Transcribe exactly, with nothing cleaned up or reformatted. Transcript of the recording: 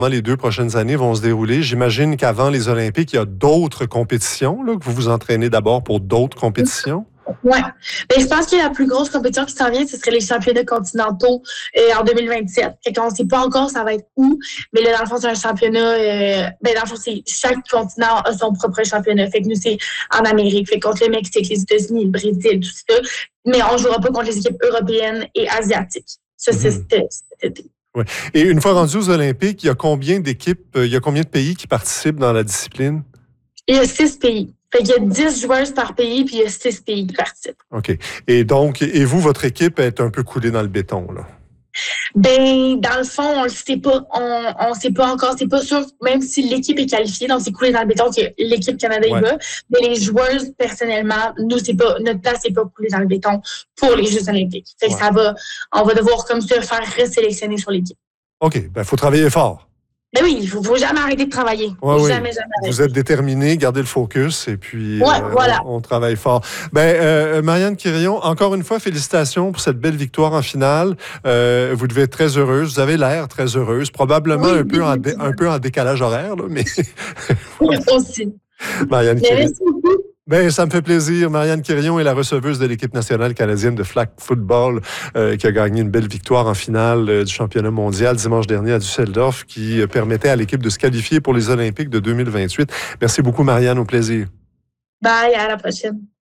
Les deux prochaines années vont se dérouler. J'imagine qu'avant les Olympiques, il y a d'autres compétitions, là, que vous vous entraînez d'abord pour d'autres compétitions. Oui. Je pense que la plus grosse compétition qui s'en vient, ce serait les championnats continentaux euh, en deux mille vingt-sept. Fait qu'on ne sait pas encore ça va être où, mais là, dans le fond, c'est un championnat. Euh, ben, dans le fond, c'est chaque continent a son propre championnat. Fait que nous, c'est en Amérique. Fait contre le Mexique, les États-Unis, le Brésil, tout ça. Mais on ne jouera pas contre les équipes européennes et asiatiques. Ça, c'est cet été. Oui. Et une fois rendu aux Olympiques, il y a combien d'équipes, il y a combien de pays qui participent dans la discipline? Il y a six pays. Fait qu'il y a dix joueuses par pays, puis il y a six pays qui participent. OK. Et donc, et vous, votre équipe est un peu coulée dans le béton, là? Ben, dans le fond, on le sait pas. On, on sait pas encore. C'est pas sûr, même si l'équipe est qualifiée, donc c'est coulé dans le béton que l'équipe Canada y ouais. va. Mais les joueuses, personnellement, nous, c'est pas, notre place n'est pas coulée dans le béton pour les Jeux olympiques. Fait que ouais. ça va, on va devoir, comme ça, faire resélectionner sur l'équipe. OK. Ben, faut travailler fort. Ben oui, il faut, faut jamais arrêter de travailler. Ouais, faut oui. jamais, jamais arrêter. Vous êtes déterminés, gardez le focus et puis ouais, euh, voilà. on, on travaille fort. Ben, euh, Marianne Quirion, encore une fois, félicitations pour cette belle victoire en finale. Euh, vous devez être très heureuse. Vous avez l'air très heureuse. Probablement oui, un, peu en dé, un peu en décalage horaire, là, mais... oui, aussi. Marianne Quirion. Merci beaucoup. Ben, ça me fait plaisir. Marianne Quirion est la receveuse de l'équipe nationale canadienne de flag football euh, qui a gagné une belle victoire en finale euh, du championnat mondial dimanche dernier à Düsseldorf qui euh, permettait à l'équipe de se qualifier pour les Olympiques de deux mille vingt-huit. Merci beaucoup, Marianne. Au plaisir. Bye, à la prochaine.